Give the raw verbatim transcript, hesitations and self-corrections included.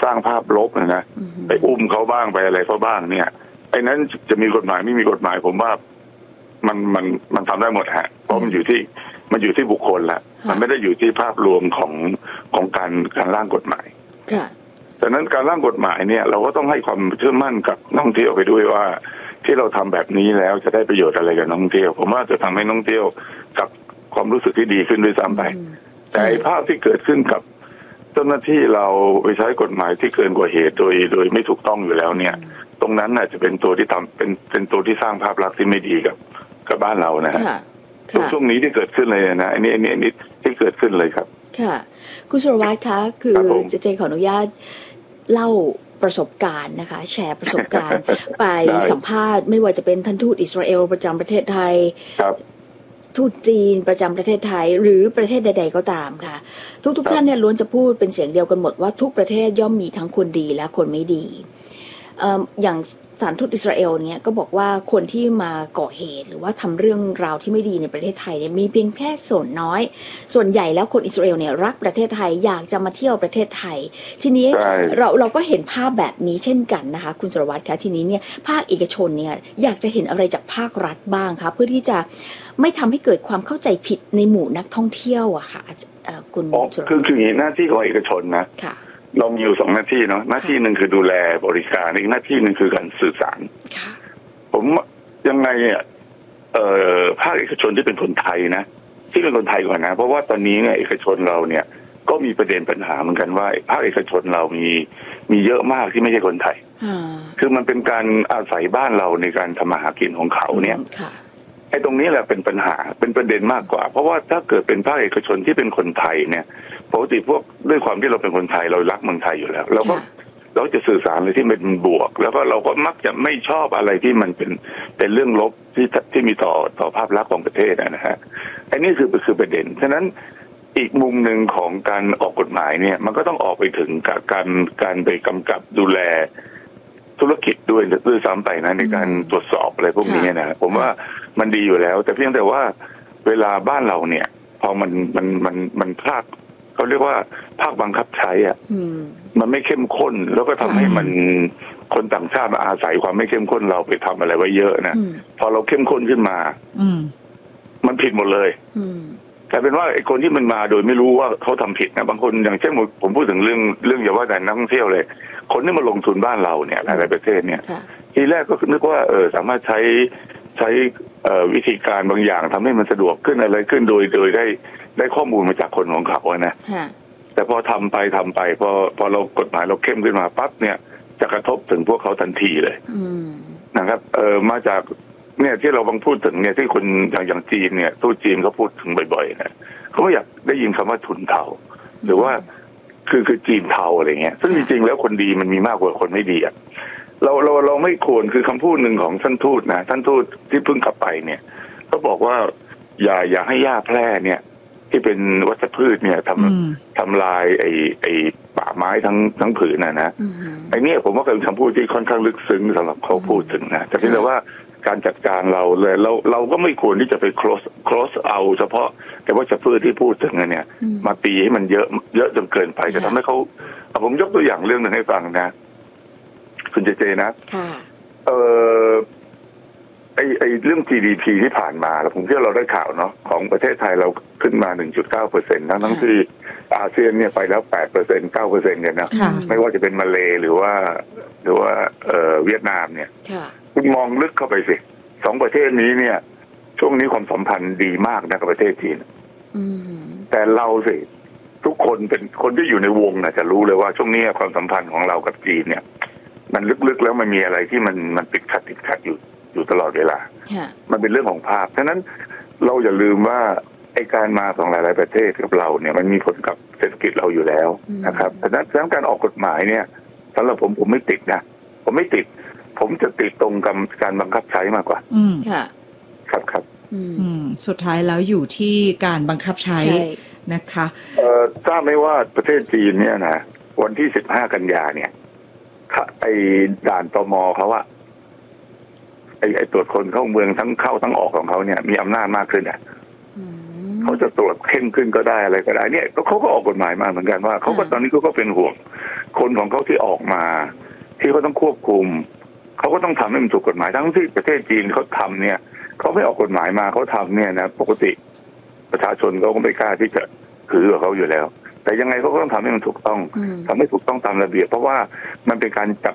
สร้างภาพลบนะไปอุ้มเขาบ้างไปอะไรเขาบ้างเนี่ยไอ้นั้นจะมีกฎหมายไม่มีกฎหมายผมว่ามันมันมันทำได้หมดฮะเพราะมันอยู่ที่มันอยู่ที่บุคคลละมันไม่ได้อยู่ที่ภาพรวมของของการการร่างกฎหมายดังนั้นการร่างกฎหมายเนี่ยเราก็ต้องให้ความเชื่อมั่นกับนักท่องเที่ยวไปด้วยว่าที่เราทำแบบนี้แล้วจะได้ประโยชน์อะไรกับนักท่องเที่ยวผมว่าจะทำให้นักท่องเที่ยวกับความรู้สึกที่ดีขึ้นด้วยซ้ำไปแต่ภาพที่เกิดขึ้นกับเจ้าหน้าที่เราไปใช้กฎหมายที่เกินกว่าเหตุโดยโดยไม่ถูกต้องอยู่แล้วเนี่ยตรงนั้นน่ะจะเป็นตัวที่ทำเป็นเป็นตัวที่สร้างภาพลักษณ์ที่ไม่ดีกับกับบ้านเรานะฮะช่วงนี้ที่เกิดขึ้นเลยนะอันนี้อันนี้อันนี้ที่เกิดขึ้นเลยครับค่ะคุณสุรวัตรคะคือเจเจขออนุญาตเล่าประสบการณ์นะคะแชร์ประสบการณ์ไปสัมภาษณ์ไม่ว่าจะเป็นท่านทูตอิสราเอลประจำประเทศไทยทูตจีนประจำประเทศไทยหรือประเทศใดๆก็ตามค่ะทุกๆท่านเนี่ยล้วนจะพูดเป็นเสียงเดียวกันหมดว่าทุกประเทศย่อมมีทั้งคนดีและคนไม่ดีอย่างสถานทูตอิสราเอลเนี่ยก็บอกว่าคนที่มาก่อเหตุหรือว่าทำเรื่องราวที่ไม่ดีในประเทศไทยเนี่ยมีเพียงแค่ส่วนน้อยส่วนใหญ่แล้วคนอิสราเอลเนี่ยรักประเทศไทยอยากจะมาเที่ยวประเทศไทยทีนี้เราเราก็เห็นภาพแบบนี้เช่นกันนะคะคุณสุรวัตรคะทีนี้เนี่ยภาคเอกชนเนี่ยอยากจะเห็นอะไรจากภาครัฐบ้างคะเพื่อที่จะไม่ทำให้เกิดความเข้าใจผิดในหมู่นักท่องเที่ยวอะค่ะคุณคือคือหน้าที่ของเอกชนนะเรามีอยู่สองหน้าที่เนาะหน้าที่หนึ่งคือดูแลบริการอีกหน้าที่หนึ่งคือการสื่อสารผมยังไงเนี่ยภาคเอกชนที่เป็นคนไทยนะที่เป็นคนไทยก่อนนะเพราะว่าตอนนี้เนี่ยเอกชนเราเนี่ยก็มีประเด็นปัญหาเหมือนกันว่าภาคเอกชนเรามีมีเยอะมากที่ไม่ใช่คนไทยคือมันเป็นการอาศัยบ้านเราในการทำมาหากินของเขาเนี่ยไอ้ตรงนี้แหละเป็นปัญหาเป็นประเด็นมากกว่าเพราะว่าถ้าเกิดเป็นภาคเอกชนที่เป็นคนไทยเนี่ยปกติพวกด้วยความที่เราเป็นคนไทยเรารักเมืองไทยอยู่แล้วเราก็เราจะสื่อสารอะไรที่มันเป็นบวกแล้วก็เราก็มักจะไม่ชอบอะไรที่มันเป็นเป็นเรื่องลบที่ที่มีต่อต่อภาพลักษณ์ของประเทศนะฮะอันนี้คือคือประเด็นฉะนั้นอีกมุมหนึ่งของการออกกฎหมายเนี่ยมันก็ต้องออกไปถึงการการไปกำกับดูแลธุรกิจด้วยด้วยซ้ำไปนะในการตรวจสอบอะไรพวกนี้นะผมว่ามันดีอยู่แล้วแต่เพียงแต่ว่าเวลาบ้านเราเนี่ยพอมันมันมันมันพลาดเขาเรียกว่าภาคบังคับใช้อ่ะมันไม่เข้มข้นแล้วก็ทำให้มันคนต่างชาติมาอาศัยความไม่เข้มข้นเราไปทำอะไรไว้เยอะนะพอเราเข้มข้นขึ้นมามันผิดหมดเลยแต่เป็นว่าไอ้คนที่มันมาโดยไม่รู้ว่าเขาทำผิดนะบางคนอย่างเช่นผมพูดถึงเรื่องเรื่องอย่าว่าแต่นักท่องเที่ยวเลยคนที่มาลงทุนบ้านเราเนี่ยหลายประเทศเนี่ยทีแรกก็นึกว่าเออสามารถใช้ใช้วิธีการบางอย่างทำให้มันสะดวกขึ้นอะไรขึ้นโดยโดยได้ได้ข้อมูลมาจากคนของเขาอะนะแต่พอทำไปทำไปพอพอเรากฎหมายเราเข้มขึ้นมาปั๊บเนี่ยจะกระทบถึงพวกเขาทันทีเลยนะครับเออมาจากเนี่ยที่เราบังพูดถึงเนี่ยที่คนอย่างอย่างจีนเนี่ยตู้จีนเขาพูดถึงบ่อยๆนะเขาอยากได้ยินคำว่าทุนเทาหรือว่าคือคือจีนเทาอะไรเงี้ยซึ่งจริงๆแล้วคนดีมันมีมากกว่าคนไม่ดีอ่ะเราเราเราไม่ควรคือคำพูดหนึ่งของท่านทูตนะท่านทูตที่เพิ่งกลับไปเนี่ยก็บอกว่าอย่าอย่าให้หญ้าแพร่เนี่ยที่เป็นวัชพืชเนี่ยทำทำลายไอ้ไอ้ป่าไม้ทั้งทั้งผืนนะนะไอ้นี่ผมว่าเป็นคำพูดที่ค่อนข้างลึกซึ้งสำหรับเขาพูดถึงนะแต่เพียงแต่ว่าการจัดการเราเลยเราเราก็ไม่ควรที่จะไป close close เอาเฉพาะแต่ว่าวัชพืชที่พูดถึงเนี่ยมาตีให้มันเยอะเยอะจนเกินไปจะทำให้เขาผมยกตัวอย่างเรื่องหนึ่งให้ฟังนะคุณเจเจนะเออไอไอเรื่อง จี ดี พี ที่ผ่านมาแล้วผมเชื่อเราได้ข่าวเนาะของประเทศไทยเราขึ้นมา หนึ่งจุดเก้าเปอร์เซ็นต์ ทั้งทั้งที่อาเซียนเนี่ยไปแล้ว แปดเปอร์เซ็นต์ เก้าเปอร์เซ็นต์ กันนะไม่ว่าจะเป็นมาเลหรือว่าหรือว่าเอ่อเวียดนามเนี่ยคุณมองลึกเข้าไปสิสองประเทศนี้เนี่ยช่วงนี้ความสัมพันธ์ดีมากนะกับประเทศจีนแต่เราสิทุกคนเป็นคนที่อยู่ในวงน่ะจะรู้เลยว่าช่วงนี้ความสัมพันธ์ของเรากับจีนเนี่ยมันลึกๆแล้วมันมีอะไรที่มันมันติดขัดติดขัดอยู่อยู่ตลอดเวลามันเป็นเรื่องของภาพฉะนั้นเราอย่าลืมว่าไอ้การมาของหลายๆประเทศกับเราเนี่ยมันมีผลกับเศรษฐกิจเราอยู่แล้วนะครับฉะนั้นเรื่องการออกกฎหมายเนี่ยสำหรับผมผมไม่ติดนะผมไม่ติดผมจะติดตรงกับการบังคับใช้มากกว่าอืมค่ะครับครับอืมสุดท้ายแล้วอยู่ที่การบังคับใช้นะคะเอ่อทราบไหมว่าประเทศจีนเนี่ยนะวันที่สิบห้ากันยาเนี่ยไอ้ด่านตม.เขาอะไอ้ไอ้ตรวจคนเข้าเมืองทั้งเข้าทั้งออกของเขาเนี่ยมีอำนาจมากขึ้นอ่ะเขาจะตรวจเข้มขึ้นก็ได้อะไรก็ได้เนี่ยเขาก็ออกกฎหมายมาเหมือนกันว่าเขาก็ตอนนี้เขาก็เป็นห่วงคนของเขาที่ออกมาที่เขาต้องควบคุมเขาก็ต้องทำให้มันถูกกฎหมายทั้งที่ประเทศจีนเขาทำเนี่ยเขาไม่ออกกฎหมายมาเขาทำเนี่ยนะปกติประชาชนเขาก็ไม่กล้าที่จะถือกับเขาอยู่แล้วแต่ยังไงเขาก็ต้องทำให้มันถูกต้องทำให้ถูกต้องตามระเบียบเพราะว่ามันเป็นการจับ